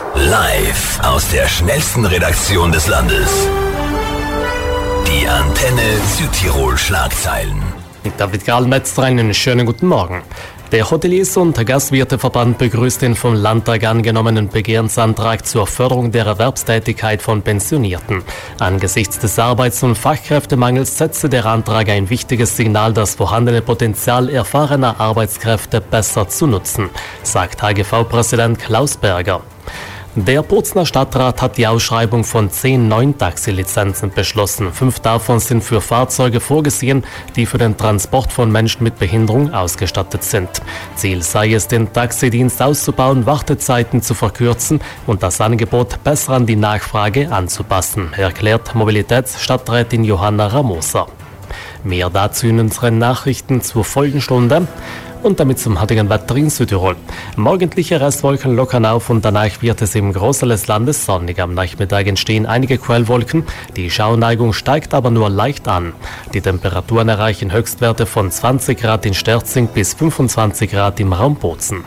Live aus der schnellsten Redaktion des Landes. Die Antenne Südtirol Schlagzeilen. Mit David Grahlmetzer einen schönen guten Morgen. Der Hoteliers- und Gastwirteverband begrüßt den vom Landtag angenommenen Begehrensantrag zur Förderung der Erwerbstätigkeit von Pensionierten. Angesichts des Arbeits- und Fachkräftemangels setze der Antrag ein wichtiges Signal, das vorhandene Potenzial erfahrener Arbeitskräfte besser zu nutzen, sagt HGV-Präsident Klaus Berger. Der Bozner Stadtrat hat die Ausschreibung von 10 neuen Taxilizenzen beschlossen. 5 davon sind für Fahrzeuge vorgesehen, die für den Transport von Menschen mit Behinderung ausgestattet sind. Ziel sei es, den Taxidienst auszubauen, Wartezeiten zu verkürzen und das Angebot besser an die Nachfrage anzupassen, erklärt Mobilitätsstadträtin Johanna Ramosa. Mehr dazu in unseren Nachrichten zur Folgenstunde. Und damit zum heutigen Wetter in Südtirol. Morgendliche Restwolken lockern auf und danach wird es im Großteil des Landes sonnig. Am Nachmittag entstehen einige Quellwolken. Die Schauerneigung steigt aber nur leicht an. Die Temperaturen erreichen Höchstwerte von 20 Grad in Sterzing bis 25 Grad im Raum Bozen.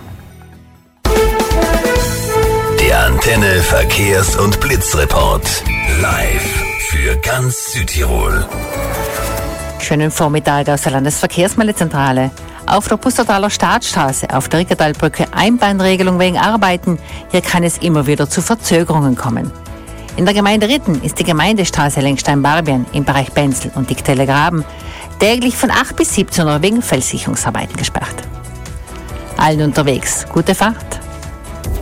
Der Antenne Verkehrs- und Blitzreport. Live für ganz Südtirol. Schönen Vormittag aus der Landesverkehrsmeldezentrale. Auf der Pustertaler Staatsstraße, auf der Rickertalbrücke Einbahnregelung wegen Arbeiten. Hier kann es immer wieder zu Verzögerungen kommen. In der Gemeinde Ritten ist die Gemeindestraße Lenkstein-Barbien im Bereich Benzel und Dickteller Graben täglich von 8 bis 17 Uhr wegen Felssicherungsarbeiten gesperrt. Allen unterwegs, gute Fahrt.